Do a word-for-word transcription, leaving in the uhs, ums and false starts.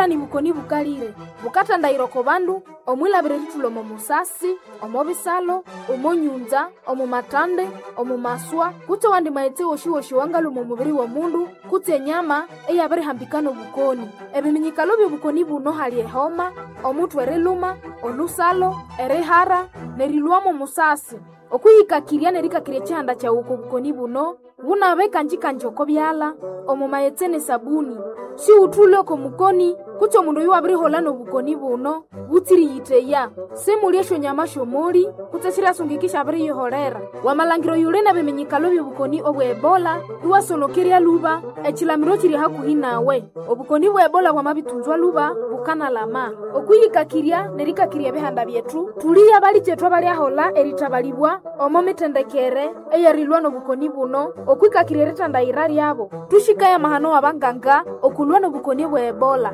ni bukoni bukalire bukatandayira oko bandu omwilabire litulo mu musasi omo bisalo omo nyunza omo matande omo maswa kutse wandi maetse oshiwoshi wangalo mu mubiri wa mundu kutse nyama eyabere hambikano bukoni ebiminyikalo byo bukoni buno hali ehoma omutu eriluma olusalo erihara nerilwamo musasi okuyikakiria nerikakiria chihanda cha uko bukoni buno bunabeka njikanjoko byala omo maetsene sabuni si utule oko mukoni kutse omundu yu abiri holano bukoni buno butiri yiteya simuliesho nyama shomoli kutse sira sungikisha abiri yiholera wamalangiro yule na biminyikalo byo bukoni obwe ebola duwasonokeria luba echilamiro chiri hakuhi nawe obukoni bwe ebola bwa mabitunzwa luba bukana lama okuyikakiria nerikakiria behanda byetu tuliya bali chetwa bali ahola eritabalibwa omo mitendekere eyarilwano bukoni buno okwikakiria ritanda irari yabo tushikaya mahano wabanganga okulwano bukoni bwe ebola